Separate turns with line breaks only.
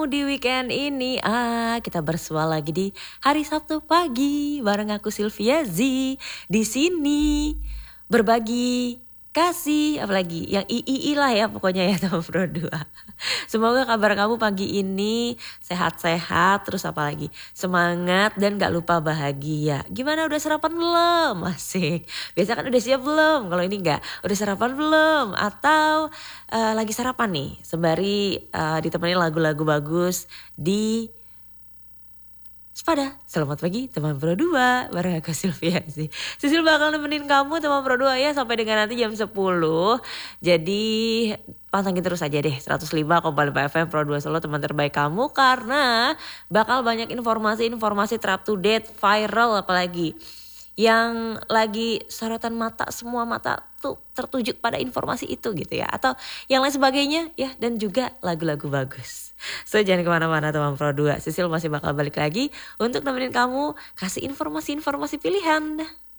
Di weekend ini kita bersua lagi di hari Sabtu pagi bareng aku Sylvia Z di sini berbagi kasih, apalagi yang ii lah ya pokoknya ya teman Pro 2. Semoga kabar kamu pagi ini sehat-sehat, terus apalagi semangat dan gak lupa bahagia. Gimana, udah sarapan belum? Asik. Biasa kan udah siap belum? Kalau ini enggak, udah sarapan belum? Atau lagi sarapan nih sembari ditemani lagu-lagu bagus di Sepada. Selamat pagi teman Pro 2 bareng aku Sylvia sih. Sisil bakal nemenin kamu teman Pro 2 ya sampai dengan nanti jam 10. Jadi pantengin terus aja deh 105,5 FM Pro 2 Solo, teman terbaik kamu, karena bakal banyak informasi-informasi up to date, viral, apalagi yang lagi sorotan mata, semua mata tuh tertuju pada informasi itu gitu ya, atau yang lain sebagainya ya, dan juga lagu-lagu bagus. So jangan kemana-mana teman Pro 2, Sisil masih bakal balik lagi untuk nemenin kamu kasih informasi-informasi pilihan.